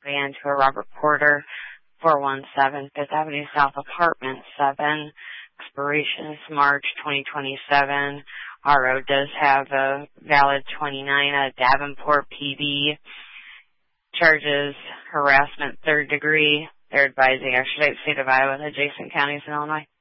and to a Robert Porter, 417 Fifth Avenue South, Apartment 7. Expiration is March 2027. RO does have a valid 29, Davenport PD. Charges harassment 3rd degree. They're advising extradite state of Iowa and adjacent counties in Illinois.